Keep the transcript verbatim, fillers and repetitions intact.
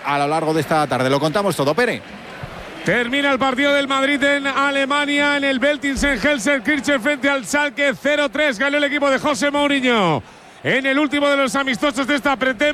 a lo largo de esta tarde. Lo contamos todo, Pere. Termina el partido del Madrid en Alemania, en el Beltinsen-Gelsenkirchen frente al Schalke. cero tres ganó el equipo de José Mourinho en el último de los amistosos de esta pretemporada.